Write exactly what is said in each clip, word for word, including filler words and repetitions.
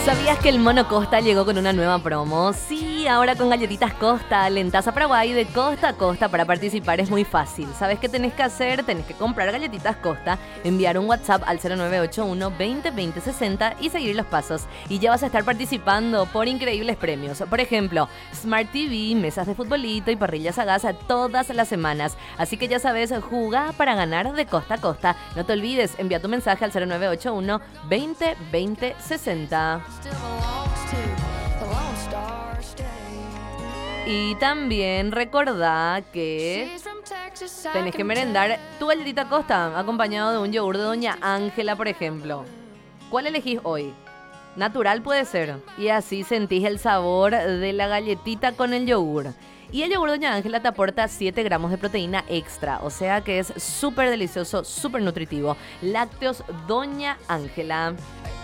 ¿Sabías que el Mono Costa llegó con una nueva promo? Sí, ahora con galletitas Costa, Lentaza Paraguay de costa a costa. Para participar es muy fácil. ¿Sabes qué tenés que hacer? Tenés que comprar galletitas Costa, enviar un WhatsApp al cero nueve ocho uno veinte veinte sesenta y seguir los pasos. Y ya vas a estar participando por increíbles premios. Por ejemplo, Smart T V, mesas de futbolito y parrillas a gas todas las semanas. Así que ya sabes, jugá para ganar de costa a costa. No te olvides, envía tu mensaje al cero nueve ocho uno veinte veinte sesenta. Y también recordá que tenés que merendar tu galletita Costa acompañado de un yogur de Doña Ángela, por ejemplo. ¿Cuál elegís hoy? Natural puede ser. Y así sentís el sabor de la galletita con el yogur. Y el yogur Doña Ángela te aporta siete gramos de proteína extra. O sea que es súper delicioso, súper nutritivo. Lácteos Doña Ángela.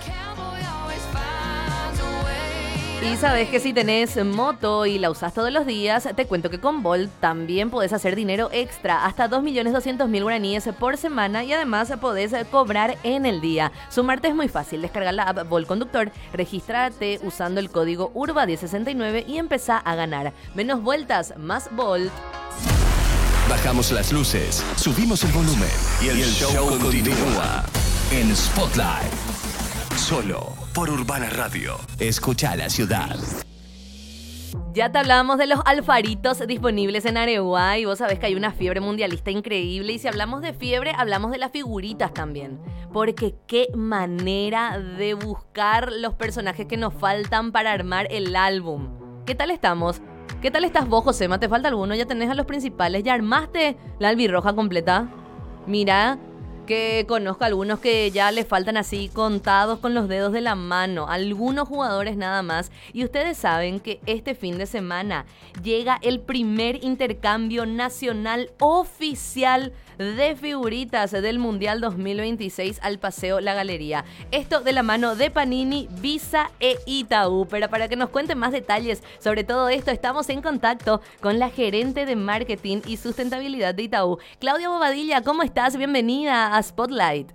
Y sabes que si tenés moto y la usás todos los días, te cuento que con Bolt también podés hacer dinero extra, hasta dos millones doscientos mil guaraníes por semana, y además podés cobrar en el día. Sumarte es muy fácil, descargar la app Bolt Conductor, regístrate usando el código U R B A diez sesenta y nueve y empezá a ganar. Menos vueltas, más Bolt. Bajamos las luces, subimos el volumen y el, y el show, show continúa en Spotlight. Solo por Urbana Radio. Escucha la ciudad. Ya te hablábamos de los alfaritos disponibles en Areguá y vos sabés que hay una fiebre mundialista increíble. Y si hablamos de fiebre, hablamos de las figuritas también. Porque qué manera de buscar los personajes que nos faltan para armar el álbum. ¿Qué tal estamos? ¿Qué tal estás vos, Josema? ¿Te falta alguno? ¿Ya tenés a los principales? ¿Ya armaste la albirroja completa? Mira, que conozco a algunos que ya les faltan así contados con los dedos de la mano, algunos jugadores nada más. Y ustedes saben que este fin de semana llega el primer intercambio nacional oficial de figuritas del Mundial dos mil veintiséis al Paseo La Galería. Esto de la mano de Panini, Visa e Itaú. Pero para que nos cuenten más detalles sobre todo esto, estamos en contacto con la gerente de marketing y sustentabilidad de Itaú, Claudia Bobadilla. ¿Cómo estás? Bienvenida a Spotlight.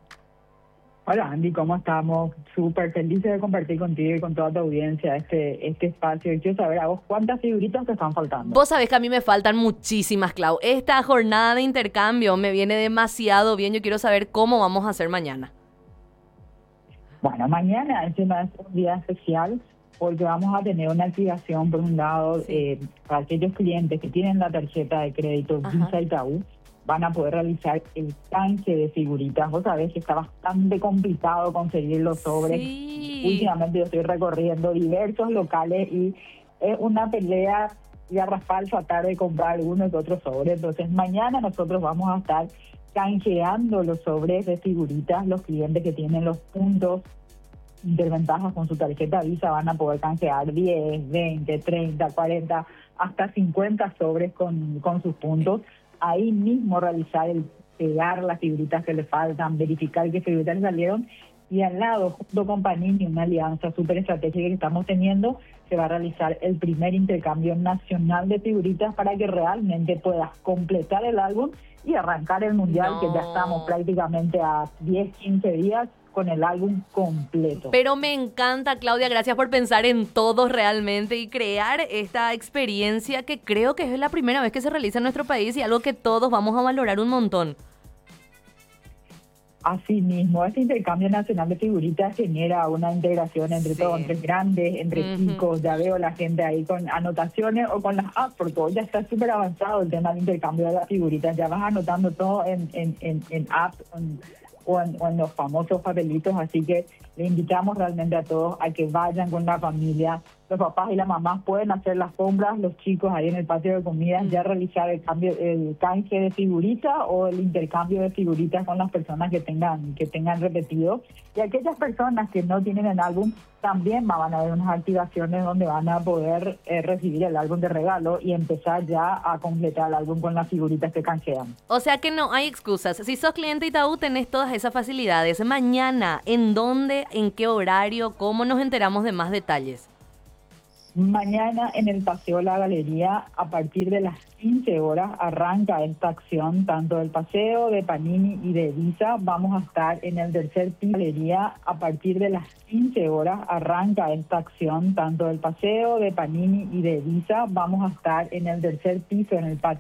Hola Andy, ¿cómo estamos? Súper felices de compartir contigo y con toda tu audiencia este, este espacio. Y quiero saber a vos cuántas figuritas te están faltando. Vos sabés que a mí me faltan muchísimas, Clau. Esta jornada de intercambio me viene demasiado bien. Yo quiero saber cómo vamos a hacer mañana. Bueno, mañana es un día especial porque vamos a tener una activación, por un lado, sí. eh, para aquellos clientes que tienen la tarjeta de crédito Visa Itaú. Van a poder realizar el canje de figuritas. Vos sabés que está bastante complicado conseguir los sobres. Sí. Últimamente yo estoy recorriendo diversos locales y es una pelea garrafal tratar de comprar algunos que otros sobres. Entonces mañana nosotros vamos a estar canjeando los sobres de figuritas. Los clientes que tienen los puntos interventajas con su tarjeta Visa van a poder canjear diez, veinte, treinta, cuarenta, hasta cincuenta sobres con, con sus puntos. Ahí mismo realizar el pegar las figuritas que le faltan, verificar qué figuritas le salieron, y al lado, junto con Panini, una alianza súper estratégica que estamos teniendo, se va a realizar el primer intercambio nacional de figuritas para que realmente puedas completar el álbum y arrancar el Mundial, no. que ya estamos prácticamente a diez, quince días con el álbum completo. Pero me encanta, Claudia, gracias por pensar en todos realmente y crear esta experiencia que creo que es la primera vez que se realiza en nuestro país y algo que todos vamos a valorar un montón. Así mismo, este intercambio nacional de figuritas genera una integración entre sí. todos, entre grandes, entre uh-huh. chicos. Ya veo la gente ahí con anotaciones o con las apps, porque hoy ya está súper avanzado el tema del intercambio de las figuritas. Ya vas anotando todo en, en, en, en apps, en, O en, o en los famosos papelitos, así que le invitamos realmente a todos a que vayan con la familia. Los papás y las mamás pueden hacer las compras, los chicos ahí en el patio de comidas mm. ya realizar el cambio, el canje de figuritas o el intercambio de figuritas con las personas que tengan que tengan repetido. Y aquellas personas que no tienen el álbum también van a haber unas activaciones donde van a poder eh, recibir el álbum de regalo y empezar ya a completar el álbum con las figuritas que canjean. O sea que no hay excusas. Si sos cliente Itaú, tenés todas esas facilidades. Mañana, ¿en dónde, en qué horario, cómo nos enteramos de más detalles? Mañana en el Paseo La Galería, a partir de las quince horas, arranca esta acción, tanto del Paseo, de Panini y de Visa. Vamos a estar en el tercer piso de la galería. A partir de las quince horas, arranca esta acción, tanto del Paseo, de Panini y de Visa. Vamos a estar en el tercer piso, en el patio